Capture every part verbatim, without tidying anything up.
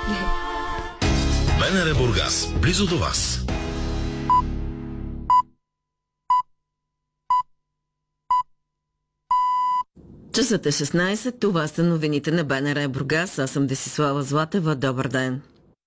БНР Бургас, близо до вас. Часът е шестнайсет, това са новините на БНР Бургас. Аз съм Десислава Златева. Добър ден.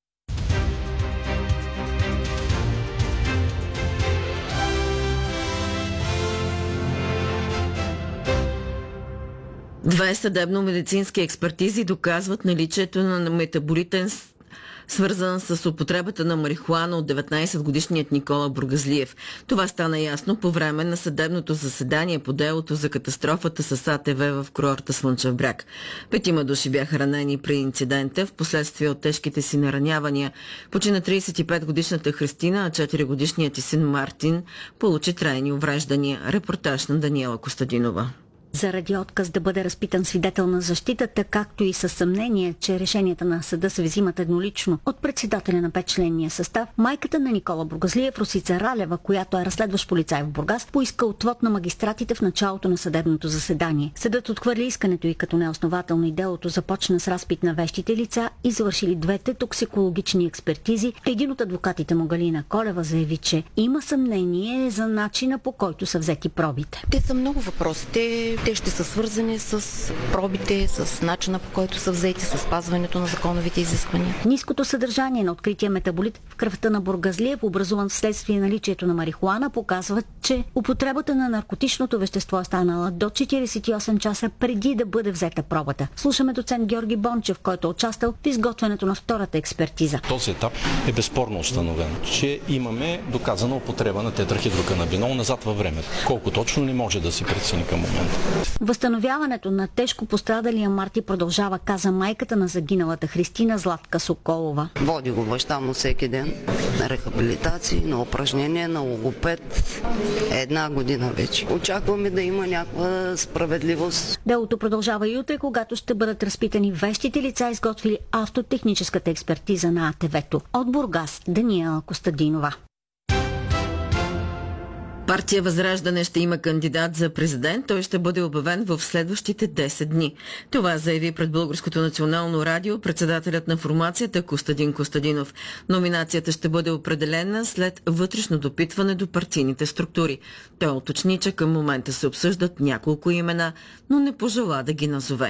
Две съдебно-медицински експертизи доказват наличието на метаболитен, свързан с употребата на марихуана от деветнайсетгодишният Никола Бургазлиев. Това стана ясно по време на съдебното заседание по делото за катастрофата с А Т В в курорта Слънчев бряг. Петима души бяха ранени при инцидента, в последствие от тежките си наранявания. Почина трийсет и петгодишната Христина, а четиригодишният и син Мартин получи трайни увреждания. Репортаж на Даниела Костадинова. Заради отказ да бъде разпитан свидетел на защитата, както и със съмнение, че решенията на съда се взимат еднолично от председателя на петчленния състав, майката на Никола Бургазлиев, Росица Ралева, която е разследващ полицай в Бургас, поиска отвод на магистратите в началото на съдебното заседание. Съдът отхвърли искането и като неоснователно и делото започна с разпит на вещите лица, извършили двете токсикологични експертизи. Един от адвокатите му, Галина Колева, заяви, че има съмнение за начина, по който са взети пробите. Те са много въпросите. Те ще са свързани с пробите, с начина, по който са взети, с спазването на законовите изисквания. Ниското съдържание на открития метаболит в кръвта на Бургазлиев, образуван вследствие наличието на марихуана, показва, че употребата на наркотичното вещество е станала до четирийсет и осем часа преди да бъде взета пробата. Слушаме доцент Георги Бончев, който е участвал в изготвянето на втората експертиза. Този етап е безспорно установен, че имаме доказана употреба на тетрахидроканабинол назад във времето. Колко точно не може да се прецени към момента. Възстановяването на тежко пострадалия Марти продължава, каза майката на загиналата Христина, Златка Соколова. Води го баща му всеки ден на рехабилитации, на упражнения, на логопед. Една година вече. Очакваме да има някаква справедливост. Делото продължава и утре, когато ще бъдат разпитани вещите лица, изготвили автотехническата експертиза на А Т В-то. От Бургас, Даниела Костадинова. Партия Възраждане ще има кандидат за президент. Той ще бъде обявен в следващите десет дни. Това заяви пред Българското национално радио председателят на формацията Костадин Костадинов. Номинацията ще бъде определена след вътрешно допитване до партийните структури. Той уточни, че към момента се обсъждат няколко имена, но не пожела да ги назове.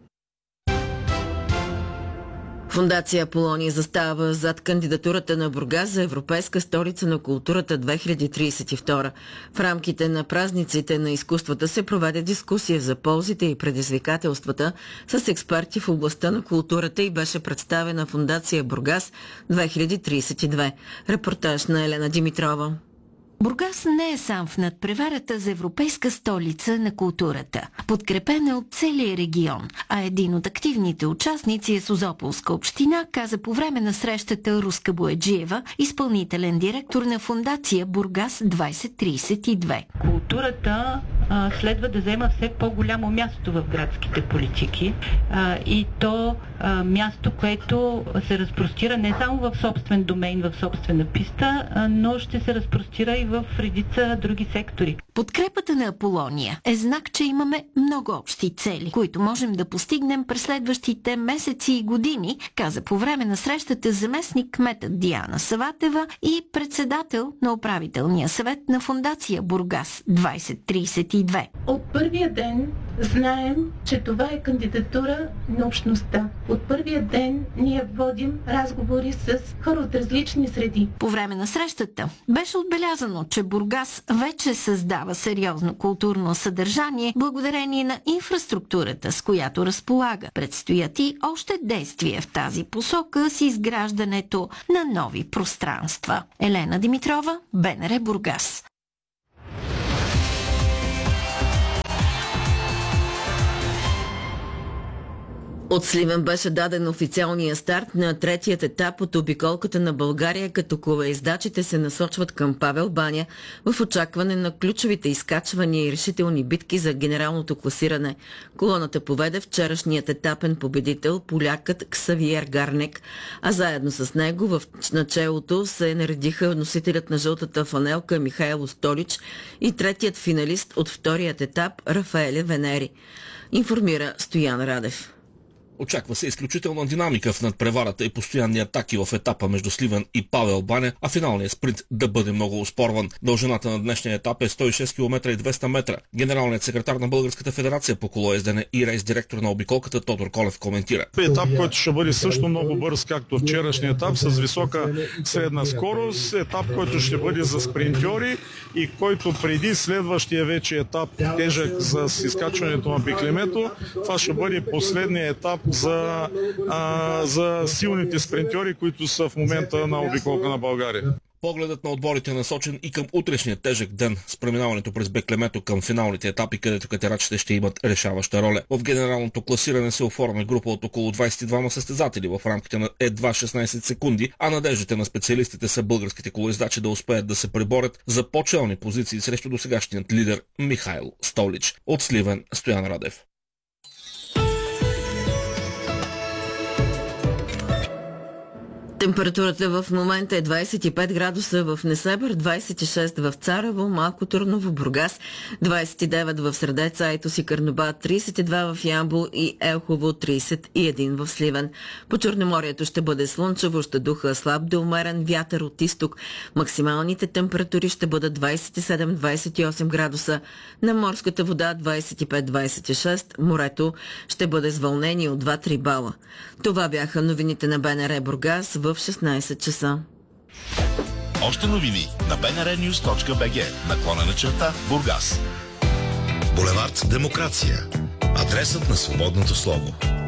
Фондация Аполония застава зад кандидатурата на Бургас за Европейска столица на културата две хиляди трийсет и втора. В рамките на празниците на изкуствата се проведе дискусия за ползите и предизвикателствата с експерти в областта на културата и беше представена Фондация Бургас две хиляди трийсет и две. Репортаж на Елена Димитрова. Бургас не е сам в надпреварата за европейска столица на културата. Подкрепен е от целия регион, а един от активните участници е Созополска община, каза по време на срещата Руска Бояджиева, изпълнителен директор на Фондация Бургас двайсет трийсет и две. Културата а, следва да взема все по-голямо място в градските политики а, и то а, място, което се разпростира не само в собствен домейн, в собствена писта, а, но ще се разпростира и в редица други сектори. Подкрепата на Аполония е знак, че имаме много общи цели, които можем да постигнем през следващите месеци и години, каза по време на срещата заместник кметът Диана Саватева и председател на управителния съвет на Фондация Бургас двайсет трийсет и две. От първия ден знаем, че това е кандидатура на общността. От първия ден ние водим разговори с хора от различни среди. По време на срещата беше отбелязано, че Бургас вече създава сериозно културно съдържание благодарение на инфраструктурата, с която разполага. Предстоят и още действия в тази посока с изграждането на нови пространства. Елена Димитрова, БНР Бургас. От Сливен беше даден официалния старт на третият етап от обиколката на България, като колоездачите се насочват към Павел баня в очакване на ключовите изкачвания и решителни битки за генералното класиране. Колоната поведе вчерашният етапен победител, полякът Ксавиер Гарнек, а заедно с него в началото се наредиха носителят на жълтата фланелка Михайло Столич и третият финалист от вторият етап Рафаеле Венери. Информира Стоян Радев. Очаква се изключителна динамика в надпреварата и постоянни атаки в етапа между Сливен и Павел Баня, а финалният спринт да бъде много оспорван. Дължината на днешния етап е сто и шест километра и двеста метра. Генералният секретар на Българската федерация по колоездене и рейс директор на обиколката Тодор Колев коментира. Етап, който ще бъде също много бърз, както вчерашния етап, с висока средна скорост. Етап, който ще бъде за спринтьори и който преди следващия вече етап, тежък за изкачването на биклемето, това ще бъде последният етап за, а, за силните спринтьори, които са в момента на обиколка на България. Погледът на отборите е насочен и към утрешния тежък ден с преминаването през Беклемето към финалните етапи, където катерачите ще имат решаваща роля. В генералното класиране се оформя група от около двадесет и двама състезатели в рамките на едва шестнадесет секунди, а надеждите на специалистите са българските колоездачи да успеят да се преборят за по-челни позиции срещу досегашният лидер Михаил Столич. От Сливен, Стоян Радев. Температурата в момента е двадесет и пет градуса в Несебър, двадесет и шест в Царево, Малко Търново, Бургас, двадесет и девет в Средец, Айтос и Карнобат, тридесет и два в Ямбол и Елхово, тридесет и един в Сливен. По Черноморието ще бъде слънчево, ще духа слаб до умерен вятър от изток. Максималните температури ще бъдат двадесет и седем до двадесет и осем градуса. На морската вода двадесет и пет до двадесет и шест, морето ще бъде с вълнение от два до три бала. Това бяха новините на БНР Бургас в шестнадесет часа. Още новини на би ен ар нюз точка би джи, наклонена черта Бургас. Булевард Демокрация. Адресът на свободното слово.